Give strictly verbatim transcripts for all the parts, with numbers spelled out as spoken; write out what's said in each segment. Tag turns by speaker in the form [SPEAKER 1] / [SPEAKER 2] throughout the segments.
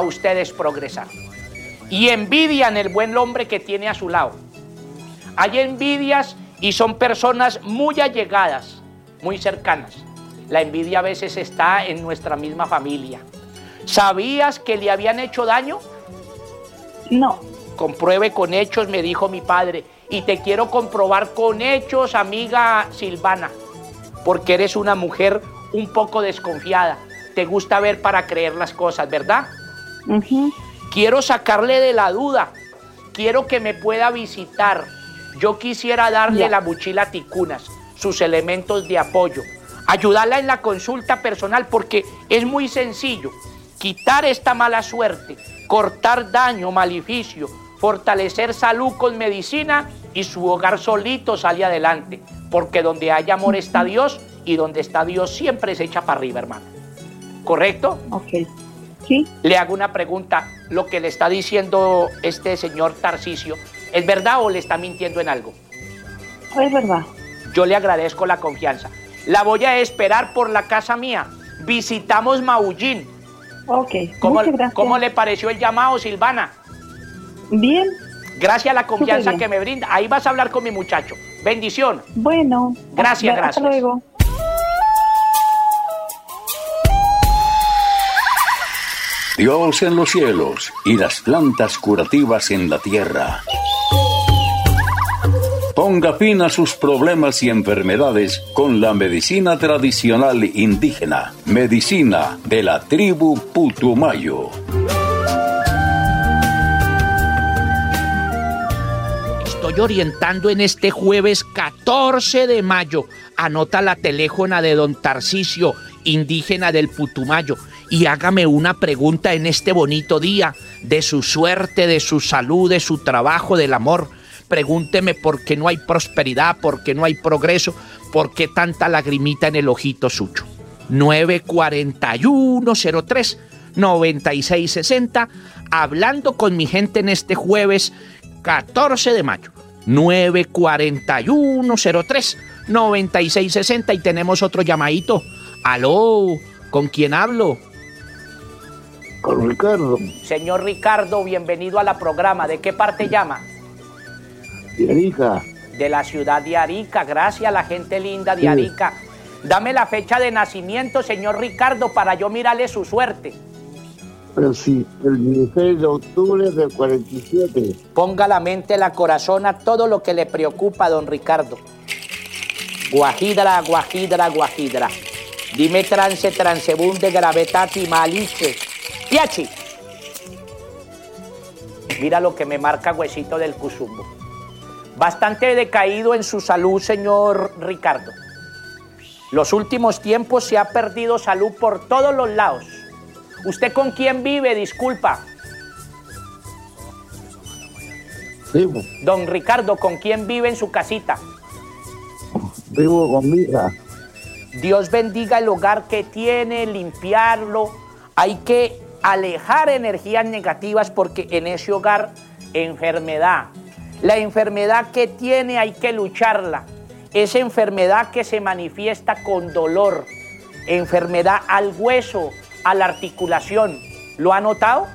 [SPEAKER 1] ustedes progresar. Y envidian el buen hombre que tiene a su lado. Hay envidias y son personas muy allegadas, muy cercanas. La envidia a veces está en nuestra misma familia. ¿Sabías que le habían hecho daño?
[SPEAKER 2] No.
[SPEAKER 1] Compruebe con hechos, me dijo mi padre. Y te quiero comprobar con hechos, amiga Silvana, porque eres una mujer un poco desconfiada. Te gusta ver para creer las cosas, ¿verdad?
[SPEAKER 2] Uh-huh.
[SPEAKER 1] Quiero sacarle de la duda. Quiero que me pueda visitar. Yo quisiera darle
[SPEAKER 2] Ya.
[SPEAKER 1] la mochila ticunas, sus elementos de apoyo, ayudarla en la consulta personal, porque es muy sencillo. Quitar esta mala suerte, cortar daño, maleficio, fortalecer salud con medicina y su hogar solito sale adelante. Porque donde hay amor está Dios y donde está Dios siempre se echa para arriba, hermano. ¿Correcto?
[SPEAKER 2] Ok. Sí.
[SPEAKER 1] Le hago una pregunta. ¿Lo que le está diciendo este señor Tarcisio es verdad o le está mintiendo en algo?
[SPEAKER 2] Es verdad.
[SPEAKER 1] Yo le agradezco la confianza. La voy a esperar por la casa mía. Visitamos Maullín.
[SPEAKER 2] Ok.
[SPEAKER 1] ¿Cómo,
[SPEAKER 2] Muchas gracias.
[SPEAKER 1] ¿Cómo le pareció el llamado, Silvana?
[SPEAKER 2] Bien.
[SPEAKER 1] Gracias a la confianza
[SPEAKER 2] Súper bien.
[SPEAKER 1] que me brinda. Ahí vas a hablar con mi muchacho. Bendición.
[SPEAKER 2] Bueno.
[SPEAKER 1] Gracias,
[SPEAKER 2] hasta
[SPEAKER 1] gracias.
[SPEAKER 2] luego.
[SPEAKER 3] Dios en los cielos y las plantas curativas en la tierra. Ponga fin a sus problemas y enfermedades con la medicina tradicional indígena, medicina de la tribu Putumayo.
[SPEAKER 1] Estoy orientando en este jueves catorce de mayo. Anota la teléfona de don Tarcisio, indígena del Putumayo, y hágame una pregunta en este bonito día de su suerte, de su salud, de su trabajo, del amor. Pregúnteme por qué no hay prosperidad, por qué no hay progreso, por qué tanta lagrimita en el ojito suyo. nueve cuatro uno cero tres nueve seis seis cero, hablando con mi gente en este jueves catorce de mayo. nueve cuatro uno cero tres nueve seis seis cero, y tenemos otro llamadito. Aló, ¿con quién hablo?
[SPEAKER 4] Con Ricardo.
[SPEAKER 1] Señor Ricardo, bienvenido a la programa. ¿De qué parte llama?
[SPEAKER 4] De Arica.
[SPEAKER 1] De la ciudad de Arica. Gracias a la gente linda de
[SPEAKER 4] Sí.
[SPEAKER 1] Arica. Dame la fecha de nacimiento, señor Ricardo, para yo mirarle su suerte.
[SPEAKER 4] Pero sí, el dieciséis de octubre del cuarenta y siete.
[SPEAKER 1] Ponga la mente, la corazón a todo lo que le preocupa, don Ricardo. Guajidra, guajidra, guajidra. Dime trance, transebunde, gravetati, maliche. Piachi. Mira lo que me marca Huesito del Cusumbo. Bastante decaído en su salud, señor Ricardo. Los últimos tiempos se ha perdido salud por todos los lados. ¿Usted con quién vive? Disculpa.
[SPEAKER 4] Sí, pues,
[SPEAKER 1] Don Ricardo, ¿con quién vive en su casita?
[SPEAKER 4] vivo con mi hija.
[SPEAKER 1] Dios bendiga el hogar que tiene, limpiarlo. Hay que alejar energías negativas porque en ese hogar, enfermedad. La enfermedad que tiene hay que lucharla. Esa enfermedad que se manifiesta con dolor. Enfermedad al hueso, a la articulación. ¿Lo ha notado?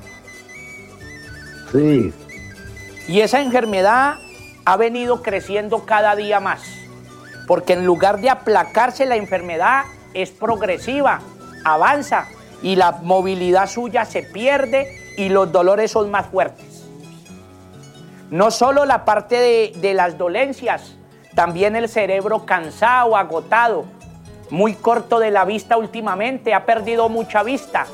[SPEAKER 4] Sí,
[SPEAKER 1] Y esa enfermedad ha venido creciendo cada día más. Porque en lugar de aplacarse la enfermedad, es progresiva, avanza y la movilidad suya se pierde y los dolores son más fuertes. No solo la parte de, de las dolencias, también el cerebro cansado, agotado, muy corto de la vista últimamente, ha perdido mucha vista.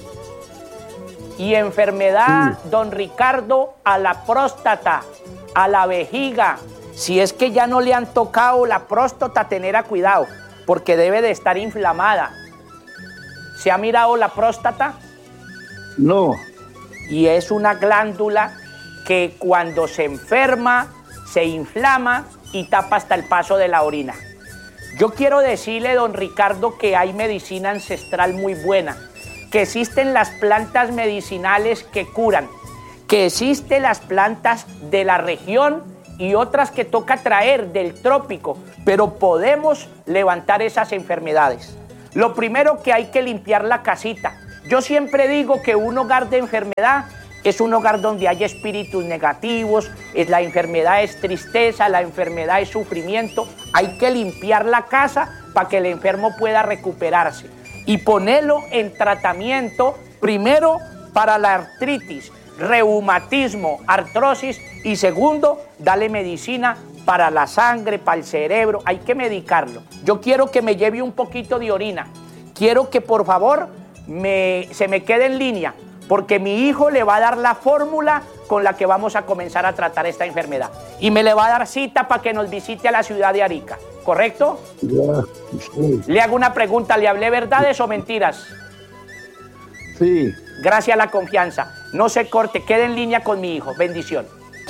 [SPEAKER 1] Y enfermedad,
[SPEAKER 4] Sí.
[SPEAKER 1] don Ricardo, a la próstata, a la vejiga. Si es que ya no le han tocado la próstata, tener a cuidado, porque debe de estar inflamada. ¿Se ha mirado la próstata?
[SPEAKER 4] no,
[SPEAKER 1] Y es una glándula que cuando se enferma, se inflama y tapa hasta el paso de la orina. Yo quiero decirle, don Ricardo, que hay medicina ancestral muy buena, que existen las plantas medicinales que curan, que existen las plantas de la región y otras que toca traer del trópico, pero podemos levantar esas enfermedades. Lo primero que hay que limpiar la casita, Yo siempre digo que un hogar de enfermedad es un hogar donde hay espíritus negativos, es, la enfermedad es tristeza, la enfermedad es sufrimiento. Hay que limpiar la casa para que el enfermo pueda recuperarse y ponerlo en tratamiento, primero para la artritis, reumatismo, artrosis, y segundo, darle medicina para la sangre, para el cerebro. Hay que medicarlo. Yo quiero que me lleve un poquito de orina. Quiero que por favor me, se me quede en línea, porque mi hijo le va a dar la fórmula con la que vamos a comenzar a tratar esta enfermedad. Y me le va a dar cita para que nos visite a la ciudad de Arica, ¿correcto?
[SPEAKER 4] Ya, sí.
[SPEAKER 1] Le hago una pregunta, ¿le hablé verdades o mentiras?
[SPEAKER 4] Sí.
[SPEAKER 1] Gracias a la confianza. No se corte, quede en línea con mi hijo. Bendición.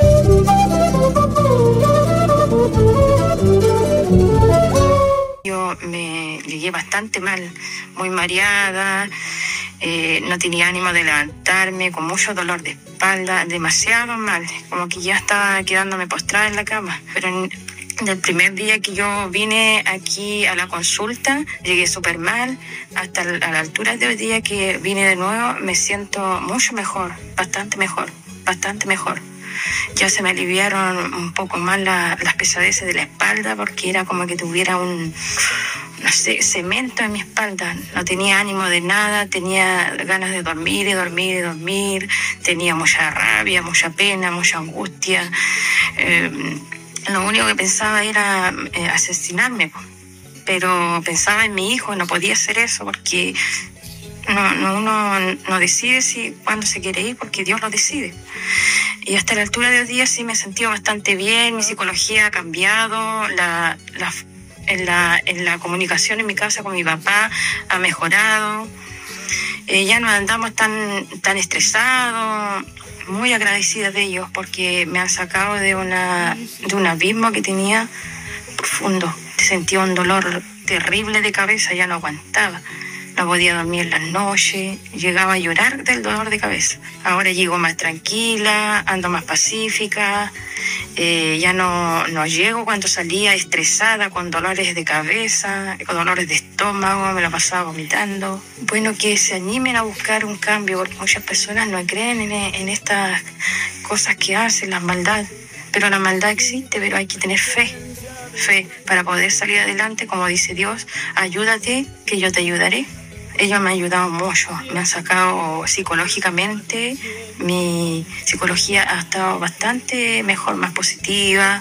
[SPEAKER 5] Yo me llegué bastante mal, muy mareada, eh, no tenía ánimo de levantarme, con mucho dolor de espalda, demasiado mal, como que ya estaba quedándome postrada en la cama. Pero en, en el primer día que yo vine aquí a la consulta, llegué súper mal. Hasta a la altura del día que vine de nuevo, me siento mucho mejor, bastante mejor, bastante mejor. Ya se me aliviaron un poco más la, las pesadeces de la espalda, porque era como que tuviera un, no sé, cemento en mi espalda. No tenía ánimo de nada, tenía ganas de dormir y dormir y dormir, tenía mucha rabia, mucha pena, mucha angustia. Eh, lo único que pensaba era eh, asesinarme, pero pensaba en mi hijo, no podía hacer eso porque no, no, uno no decide si cuándo se quiere ir, porque Dios lo decide. Y hasta la altura del día sí me he sentido bastante bien, mi psicología ha cambiado, la, la, en, la, en la comunicación en mi casa con mi papá ha mejorado, eh, ya no andamos tan, tan estresados, muy agradecida de ellos porque me han sacado de, una, de un abismo que tenía profundo. Sentía un dolor terrible de cabeza, ya no aguantaba. No podía dormir en las noches, llegaba a llorar del dolor de cabeza. Ahora llego más tranquila, ando más pacífica, eh, ya no, no llego cuando salía estresada, con dolores de cabeza, con dolores de estómago, me la pasaba vomitando. Bueno, que se animen a buscar un cambio, porque muchas personas no creen en, en estas cosas que hacen, las maldades. Pero la maldad existe, pero hay que tener fe. Fe para poder salir adelante, como dice Dios, ayúdate que yo te ayudaré. Ellos me han ayudado mucho, me han sacado psicológicamente, mi psicología ha estado bastante mejor, más positiva,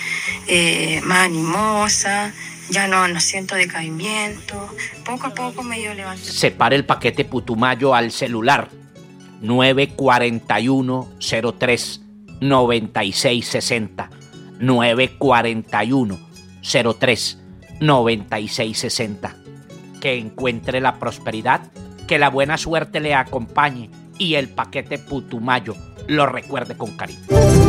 [SPEAKER 5] eh, más animosa, ya no, no siento decaimiento, poco a poco me he ido levantando.
[SPEAKER 1] Separe el paquete Putumayo al celular nueve cuatro uno cero tres nueve seis seis cero, nueve cuatro uno cero tres nueve seis seis cero. Que encuentre la prosperidad, que la buena suerte le acompañe y el paquete Putumayo lo recuerde con cariño.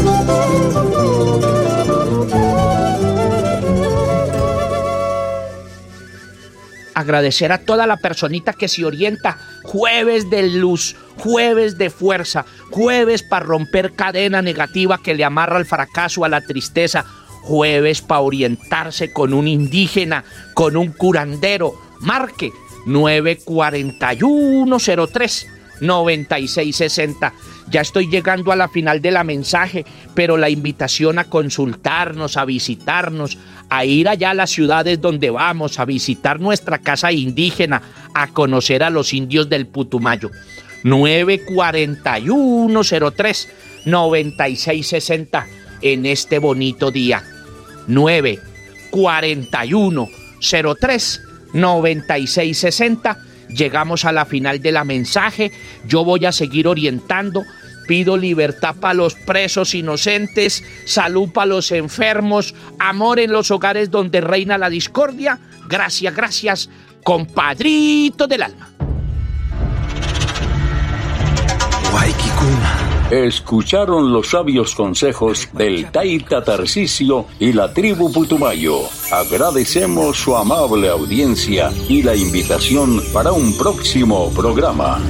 [SPEAKER 1] Agradecer a toda la personita que se orienta. Jueves de luz, jueves de fuerza, jueves para romper cadena negativa que le amarra al fracaso, a la tristeza, jueves para orientarse con un indígena, con un curandero. Marque nueve cuatro uno cero tres nueve seis seis cero. Ya estoy llegando a la final de la mensaje, pero la invitación a consultarnos, a visitarnos, a ir allá a las ciudades donde vamos, a visitar nuestra casa indígena, a conocer a los indios del Putumayo. nueve cuatro uno cero tres nueve seis seis cero en este bonito día. nueve cuatro uno cero tres nueve seis seis cero. Llegamos a la final de la mensaje. Yo voy a seguir orientando. Pido libertad para los presos inocentes, salud para los enfermos, amor en los hogares donde reina la discordia. Gracias, gracias, compadrito del alma.
[SPEAKER 3] Escucharon los sabios consejos del Taita Tarcisio y la tribu Putumayo. Agradecemos su amable audiencia y la invitación para un próximo programa.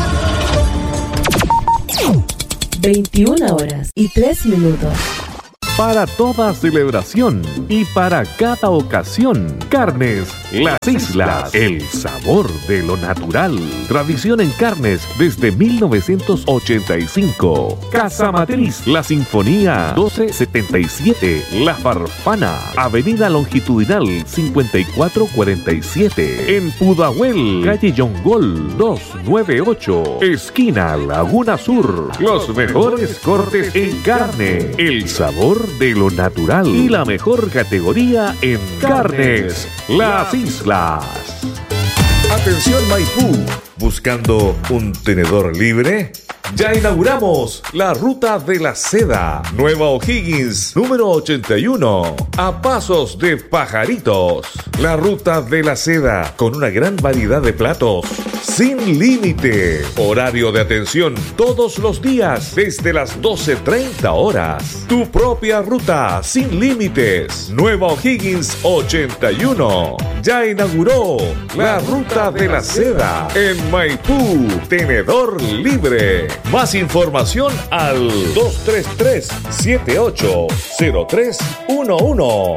[SPEAKER 6] veintiuna horas y tres minutos. Para toda celebración y para cada ocasión. Carnes Las Islas, el sabor de lo natural. Tradición en carnes desde mil novecientos ochenta y cinco. Casa Matriz, La Sinfonía, doce setenta y siete. La Farfana, Avenida Longitudinal cincuenta y cuatro cuarenta y siete. En Pudahuel, calle Yongol doscientos noventa y ocho. Esquina Laguna Sur. Los mejores cortes en carne. El sabor de lo natural y la mejor categoría en carnes Las Islas.
[SPEAKER 7] Atención Maipú, ¿buscando un tenedor libre? Ya inauguramos la Ruta de la Seda, Nueva O'Higgins, número ochenta y uno, a pasos de pajaritos. La Ruta de la Seda, con una gran variedad de platos, sin límite. Horario de atención todos los días, desde las doce treinta horas. Tu propia ruta, sin límites. Nueva O'Higgins ochenta y uno. Ya inauguró la Ruta de la Seda en Maipú, tenedor libre. Más información al dos tres tres, siete ocho cero tres uno uno.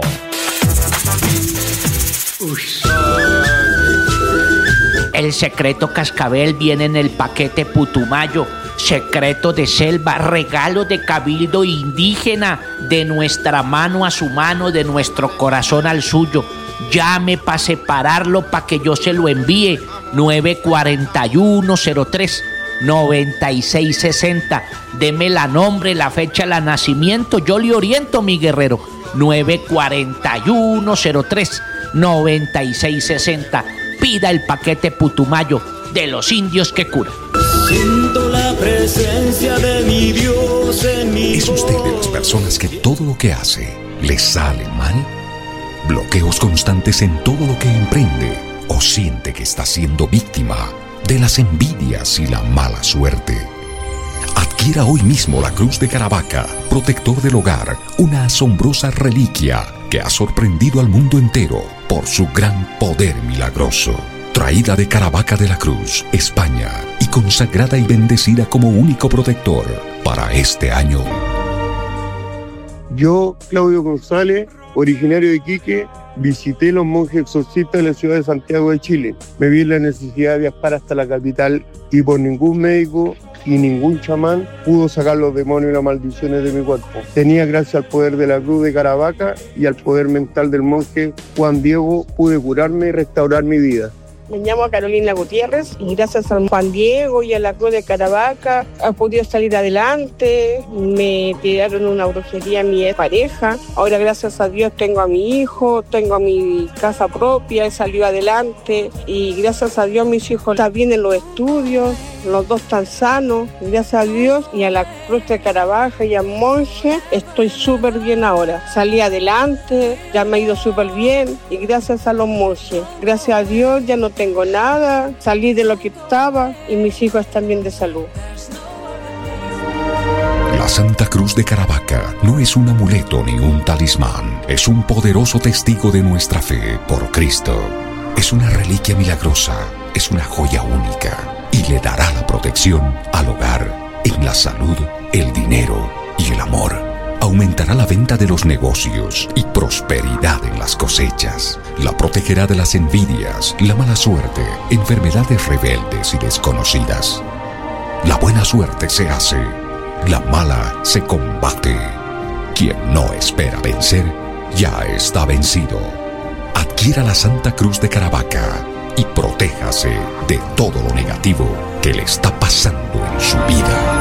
[SPEAKER 1] El secreto cascabel viene en el paquete Putumayo. Secreto de selva, regalo de cabildo indígena, de nuestra mano a su mano, de nuestro corazón al suyo. Llame para separarlo, para que yo se lo envíe. nueve cuatro uno cero tres noventa y seis sesenta. Deme la nombre, la fecha de nacimiento, yo le oriento, mi guerrero. nueve cuatro uno cero tres noventa y seis sesenta. Pida el paquete Putumayo de los indios que curan.
[SPEAKER 8] Siento la presencia de mi Dios en mi
[SPEAKER 9] ¿Es usted de las personas que todo lo que hace le sale mal? ¿Bloqueos constantes en todo lo que emprende? ¿O siente que está siendo víctima de las envidias y la mala suerte? Adquiera hoy mismo la Cruz de Caravaca, protector del hogar, una asombrosa reliquia que ha sorprendido al mundo entero por su gran poder milagroso. Traída de Caravaca de la Cruz, España, y consagrada y bendecida como único protector para este año.
[SPEAKER 4] Yo, Claudio González, originario de Iquique, visité los monjes exorcistas de la ciudad de Santiago de Chile. Me vi la necesidad de viajar hasta la capital y por ningún médico y ningún chamán pudo sacar los demonios y las maldiciones de mi cuerpo. Tenía, gracias al poder de la Cruz de Caravaca y al poder mental del monje Juan Diego, pude curarme y restaurar mi vida.
[SPEAKER 10] Me llamo Carolina Gutiérrez y gracias a Juan Diego y a la Cruz de Caravaca he podido salir adelante. Me tiraron una brujería a mi pareja. Ahora, gracias a Dios, tengo a mi hijo, tengo a mi casa propia, he salido adelante. Y gracias a Dios mis hijos están bien en los estudios, los dos están sanos. Gracias a Dios y a la Cruz de Caravaca y al monje estoy súper bien ahora. Salí adelante, ya me ha ido súper bien y gracias a los monjes. Gracias a Dios ya no tengo tengo nada, salí de lo que estaba y mis hijos están bien de salud.
[SPEAKER 9] La Santa Cruz de Caravaca no es un amuleto ni un talismán, es un poderoso testigo de nuestra fe por Cristo. Es una reliquia milagrosa, es una joya única y le dará la protección al hogar, en la salud, el dinero y el amor. Aumentará la venta de los negocios y prosperidad en las cosechas. La protegerá de las envidias, la mala suerte, enfermedades rebeldes y desconocidas. La buena suerte se hace, la mala se combate. Quien no espera vencer, ya está vencido. Adquiera la Santa Cruz de Caravaca y protéjase de todo lo negativo que le está pasando en su vida.